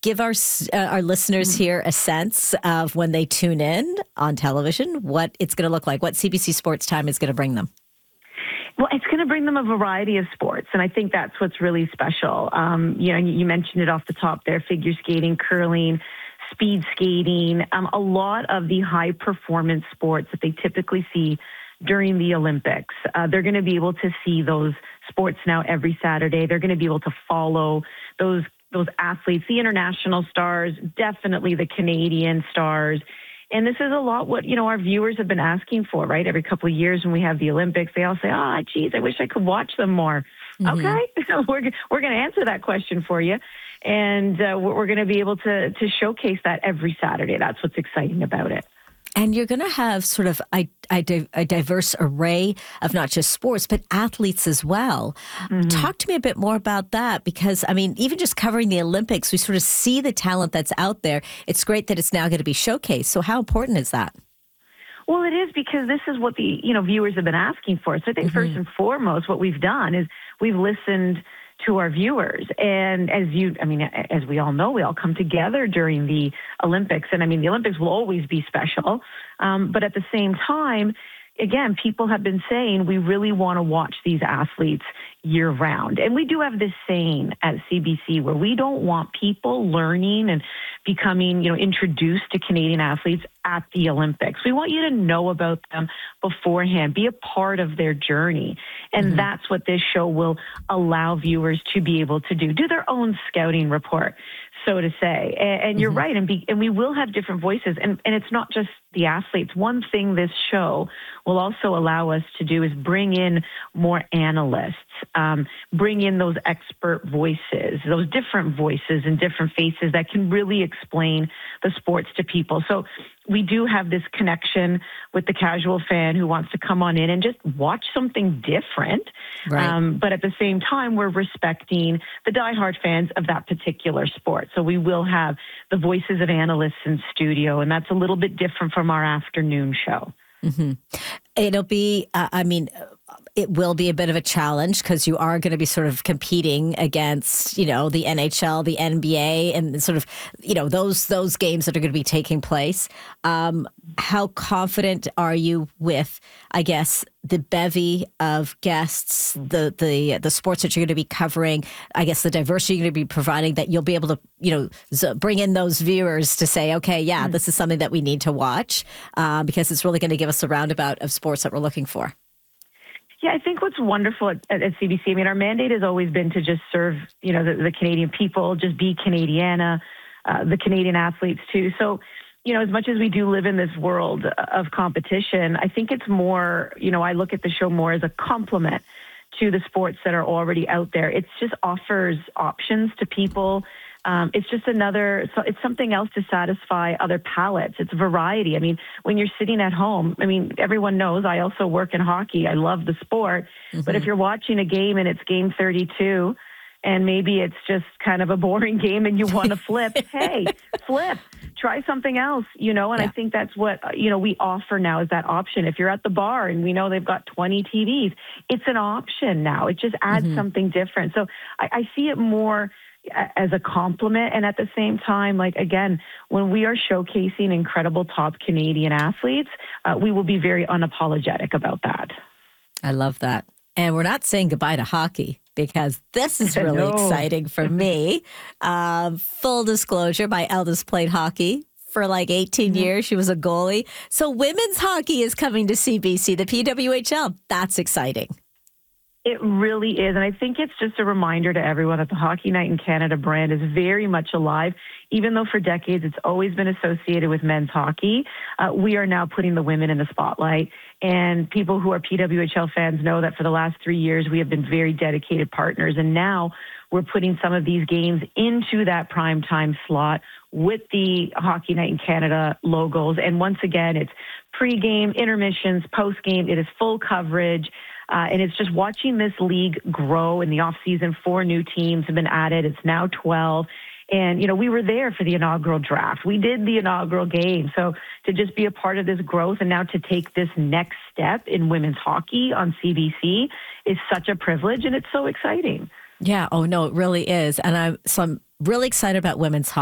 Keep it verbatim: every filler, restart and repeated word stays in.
give our uh, our listeners here a sense of when they tune in on television, what it's going to look like, what C B C Sports Time is going to bring them? Well, it's going to bring them a variety of sports, and I think that's what's really special. Um, you know, you mentioned it off the top there, figure skating, curling, speed skating, um, a lot of the high-performance sports that they typically see during the Olympics. Uh, they're going to be able to see those sports now every Saturday. They're going to be able to follow those those athletes, the international stars, definitely the Canadian stars. And this is a lot what, you know, our viewers have been asking for, right? Every couple of years when we have the Olympics, they all say, oh, geez, I wish I could watch them more. Mm-hmm. Okay, we're, we're going to answer that question for you. And uh, we're going to be able to, to showcase that every Saturday. That's what's exciting about it. And you're going to have sort of a, a, a diverse array of not just sports, but athletes as well. Mm-hmm. Talk to me a bit more about that, because, I mean, even just covering the Olympics, we sort of see the talent that's out there. It's great that it's now going to be showcased. So how important is that? Well, it is, because this is what the, you know, viewers have been asking for. So I think mm-hmm. first and foremost, what we've done is we've listened to our viewers. And as you, I mean, as we all know, we all come together during the Olympics. And I mean, the Olympics will always be special. Um, but at the same time, again, people have been saying we really want to watch these athletes year round. And we do have this saying at C B C where we don't want people learning and becoming, you know, introduced to Canadian athletes at the Olympics. We want you to know about them beforehand, be a part of their journey. And mm-hmm. that's what this show will allow viewers to be able to do, do their own scouting report, so to say. And, and you're mm-hmm. right. And, be, and we will have different voices. And, and it's not just the athletes. One thing this show will also allow us to do is bring in more analysts, um, bring in those expert voices, those different voices and different faces that can really explain the sports to people. So we do have this connection with the casual fan who wants to come on in and just watch something different. Right. Um, but at the same time, we're respecting the diehard fans of that particular sport. So we will have the voices of analysts in studio, and that's a little bit different from our afternoon show. Mm-hmm. It'll be, uh, I mean, it will be a bit of a challenge because you are going to be sort of competing against, you know, the N H L, the N B A, and sort of, you know, those those games that are going to be taking place. Um, how confident are you with, I guess, the bevy of guests, the the the sports that you're going to be covering, I guess the diversity you're going to be providing, that you'll be able to, you know, bring in those viewers to say, okay, yeah, mm-hmm. this is something that we need to watch uh, because it's really going to give us a roundabout of sports that we're looking for. Yeah, I think what's wonderful at, at, at C B C, I mean, our mandate has always been to just serve, you know, the, the Canadian people, just be Canadiana, uh, the Canadian athletes too. So, you know, as much as we do live in this world of competition, I think it's more, you know, I look at the show more as a complement to the sports that are already out there. It just offers options to people. Um, it's just another, so it's something else to satisfy other palates. It's variety. I mean, when you're sitting at home, I mean, everyone knows I also work in hockey. I love the sport. Mm-hmm. But if you're watching a game and it's game thirty-two, and maybe it's just kind of a boring game and you want to flip, hey, flip, try something else, you know, and yeah. I think that's what, you know, we offer now is that option. If you're at the bar and we know they've got twenty T Vs, it's an option now. It just adds mm-hmm. something different. So I, I see it more as a compliment. And at the same time, like, again, when we are showcasing incredible top Canadian athletes, uh, we will be very unapologetic about that. I love that. And we're not saying goodbye to hockey, because this is really no. exciting for me. Um, full disclosure, my eldest played hockey for like eighteen mm-hmm. years. She was a goalie. So women's hockey is coming to C B C, the P W H L. That's exciting. It really is. And I think it's just a reminder to everyone that the Hockey Night in Canada brand is very much alive. Even though for decades it's always been associated with men's hockey, uh, we are now putting the women in the spotlight. And people who are P W H L fans know that for the last three years, we have been very dedicated partners. And now we're putting some of these games into that primetime slot with the Hockey Night in Canada logos. And once again, it's pregame, intermissions, postgame. It is full coverage. Uh, and it's just watching this league grow. In the offseason, four new teams have been added. It's now twelve. And, you know, we were there for the inaugural draft. We did the inaugural game. So to just be a part of this growth and now to take this next step in women's hockey on C B C is such a privilege, and it's so exciting. Yeah. Oh, no, it really is. And I'm, so I'm really excited about women's hockey.